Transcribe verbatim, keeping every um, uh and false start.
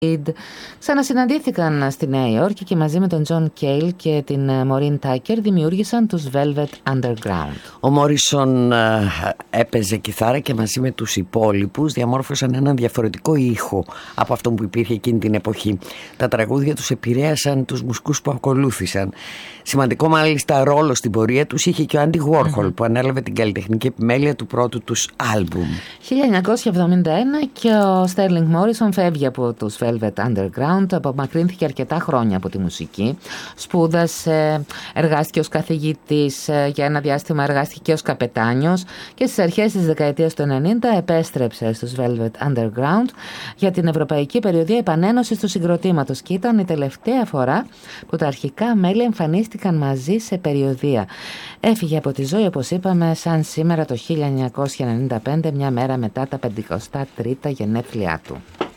Ξανασυναντήθηκαν στη Νέα Υόρκη και μαζί με τον Τζον Κέιλ και την Maureen Tucker δημιούργησαν τους Velvet Underground. Ο Μόρισον έπαιζε κιθάρα και μαζί με τους υπόλοιπους διαμόρφωσαν έναν διαφορετικό ήχο από αυτό που υπήρχε εκείνη την εποχή. Τα τραγούδια τους επηρέασαν τους μουσικούς που ακολούθησαν. Σημαντικό μάλιστα ρόλο στην πορεία τους είχε και ο Άντι Γουόρχολ mm-hmm. που ανέλαβε την καλλιτεχνική επιμέλεια του πρώτου τους άλμπουμ. χίλια εννιακόσια εβδομήντα ένα και ο Στέρλινγκ Μόρισον φεύγει από τους Velvet Underground, απομακρύνθηκε αρκετά χρόνια από τη μουσική, σπούδασε, εργάστηκε ως καθηγητής, για ένα διάστημα εργάστηκε και ως καπετάνιος και στις αρχές της δεκαετίας του ενενήντα επέστρεψε στους Velvet Underground για την ευρωπαϊκή περιοδία επανένωσης του συγκροτήματος και ήταν η τελευταία φορά που τα αρχικά μέλη εμφανίστηκαν μαζί σε περιοδία. Έφυγε από τη ζωή, όπως είπαμε, σαν σήμερα το χίλια εννιακόσια ενενήντα πέντε, μια μέρα μετά τα πενηκοστά τρίτα γενέθλιά του.